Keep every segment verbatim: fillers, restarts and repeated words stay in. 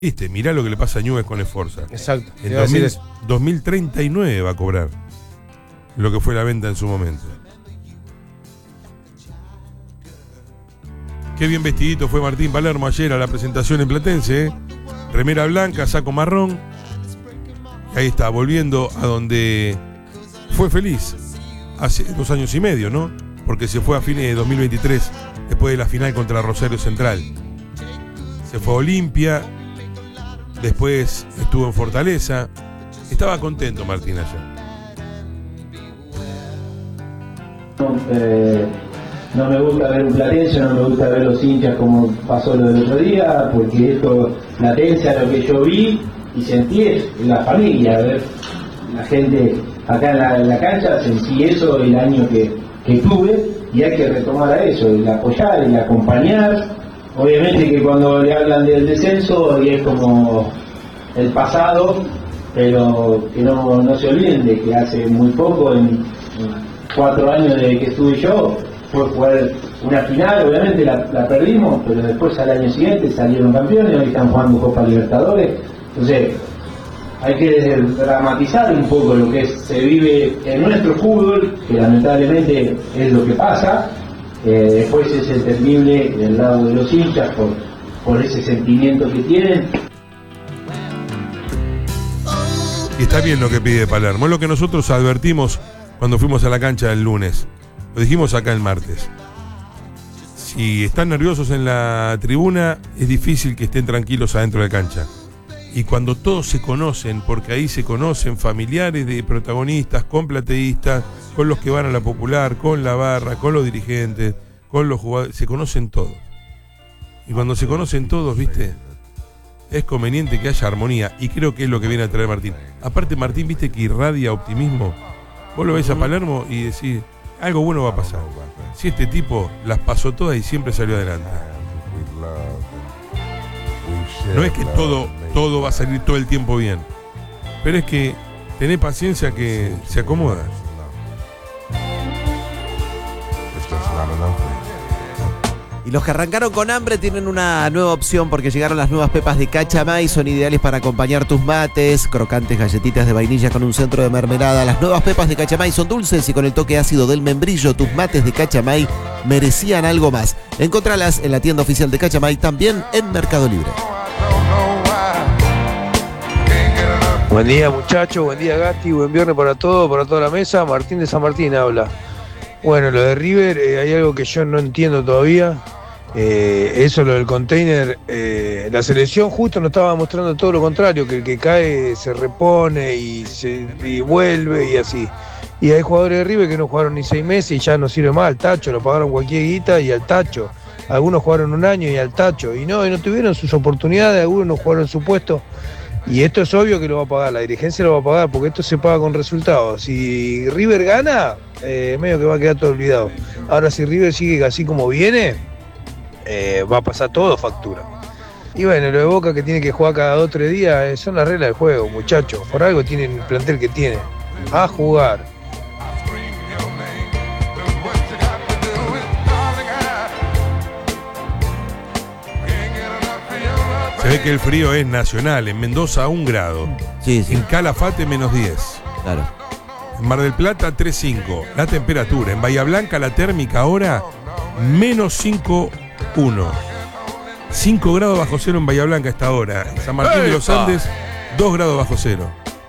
Viste, mirá lo que le pasa a Newell's con Esforza. Exacto. En dos mil, dos mil treinta y nueve va a cobrar lo que fue la venta en su momento. Qué bien vestidito fue Martín Palermo ayer a la presentación en Platense, ¿eh? Remera blanca, saco marrón. Ahí está, volviendo a donde fue feliz hace dos años y medio, ¿no? Porque se fue a fines de dos mil veintitrés, después de la final contra Rosario Central. Se fue a Olimpia, después estuvo en Fortaleza. Estaba contento Martín ayer. Eh, no me gusta ver un Platense, no me gusta ver los hinchas como pasó lo del otro día, porque esto, Platense, a lo que yo vi y sentí es la familia, ver la gente acá en la, en la cancha, sentí eso el año que, que tuve, y hay que retomar a eso, el apoyar, el acompañar. Obviamente que cuando le hablan del descenso y es como el pasado, pero que no, no se olviden de que hace muy poco, en, en cuatro años desde que estuve yo, fue jugar una final, obviamente la, la perdimos, pero después al año siguiente salieron campeones, hoy están jugando Copa Libertadores. Entonces hay que dramatizar un poco lo que es, se vive en nuestro fútbol, que lamentablemente es lo que pasa. Eh, después es entendible del lado de los hinchas por, por ese sentimiento que tienen. Y está bien lo que pide Palermo, es lo que nosotros advertimos cuando fuimos a la cancha el lunes. Lo dijimos acá el martes. Si están nerviosos en la tribuna, es difícil que estén tranquilos adentro de la cancha. Y cuando todos se conocen, porque ahí se conocen familiares de protagonistas, con plateístas, con los que van a la Popular, con la barra, con los dirigentes, con los jugadores, se conocen todos. Y cuando se conocen todos, viste, es conveniente que haya armonía, y creo que es lo que viene a traer Martín. Aparte Martín, viste que irradia optimismo. Vos lo ves a Palermo y decís, algo bueno va a pasar. Si este tipo las pasó todas y siempre salió adelante. No es que todo, todo va a salir todo el tiempo bien, pero es que tenés paciencia que se acomoda. Y los que arrancaron con hambre tienen una nueva opción porque llegaron las nuevas pepas de Cachamay. Son ideales para acompañar tus mates. Crocantes galletitas de vainilla con un centro de mermelada. Las nuevas pepas de Cachamay son dulces y con el toque ácido del membrillo. Tus mates de Cachamay merecían algo más. Encontralas en la tienda oficial de Cachamay, también en Mercado Libre. Buen día muchachos, buen día Gasti, buen viernes para todos, para toda la mesa. Martín de San Martín habla. Bueno, lo de River, eh, hay algo que yo no entiendo todavía. Eh, eso, lo del container, eh, la selección justo nos estaba mostrando todo lo contrario, que el que cae se repone y, se, y vuelve y así. Y hay jugadores de River que no jugaron ni seis meses y ya no sirve más, al tacho, lo pagaron cualquier guita y al tacho. Algunos jugaron un año y al tacho. Y no, y no tuvieron sus oportunidades, algunos no jugaron su puesto. Y esto es obvio que lo va a pagar, la dirigencia lo va a pagar, porque esto se paga con resultados. Si River gana, eh, medio que va a quedar todo olvidado. Ahora, si River sigue así como viene, eh, va a pasar todo factura. Y bueno, lo de Boca, que tiene que jugar cada dos o tres días, eh, son las reglas del juego, muchachos. Por algo tienen el plantel que tienen. A jugar. Se ve que el frío es nacional. En Mendoza un grado. Sí, sí. En Calafate menos diez. Claro. En Mar del Plata tres cinco. La temperatura. En Bahía Blanca la térmica ahora menos cinco uno. cinco grados bajo cero en Bahía Blanca a esta hora. En San Martín de los Andes dos grados bajo cero.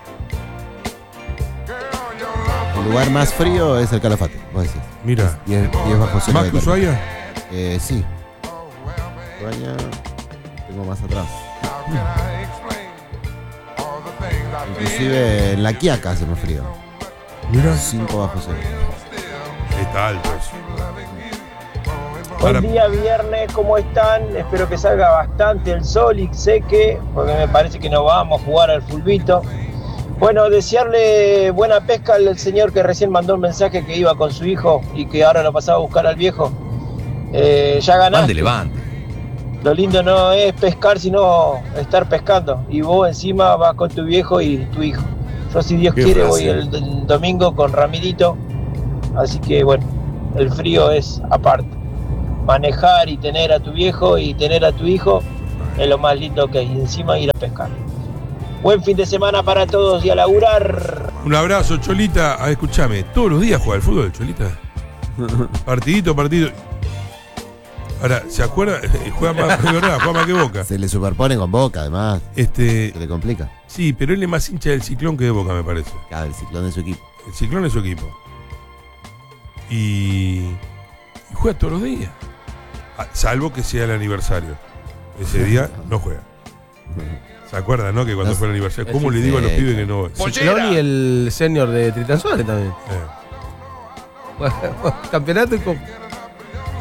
El lugar más frío es el Calafate, vos decís. Mira. Y es, y es bajo cero. ¿Más que Ushuaia? Eh, sí. Ushuaia tengo más atrás. Inclusive en La Quiaca hace más frío. Mira. cinco bajo cero. Está alto eso. Buen día viernes, ¿cómo están? Espero que salga bastante el sol y seque, porque me parece que nos vamos a jugar al fulbito. Bueno, desearle buena pesca al señor que recién mandó un mensaje que iba con su hijo y que ahora lo pasaba a buscar al viejo. Eh, ya ganaste. Mande, levante. Lo lindo no es pescar, sino estar pescando. Y vos encima vas con tu viejo y tu hijo. Yo, si Dios quiere, frase. voy el, el domingo con Ramirito. Así que bueno, el frío es aparte. Manejar y tener a tu viejo y tener a tu hijo es lo más lindo que hay, encima ir a pescar. Buen fin de semana para todos y a laburar. Un abrazo, Cholita. Ah, escúchame, todos los días juega al fútbol, Cholita. Partidito, partido. Ahora, ¿se acuerda? Juega más, de verdad, juega más que Boca. Se le superpone con Boca, además. Este, Se le complica. sí, pero él es más hincha del Ciclón que de Boca, me parece. Claro, el Ciclón de su equipo. El Ciclón es su equipo. Y, y juega todos los días. Ah, salvo que sea el aniversario. Ese día no juega. ¿Se acuerdan, no? Que cuando No, fue el aniversario. ¿Cómo sí, le digo a los sí, pibes sí. que no? Ciclón y el senior de Tritan Suárez también. Eh. Campeonato y con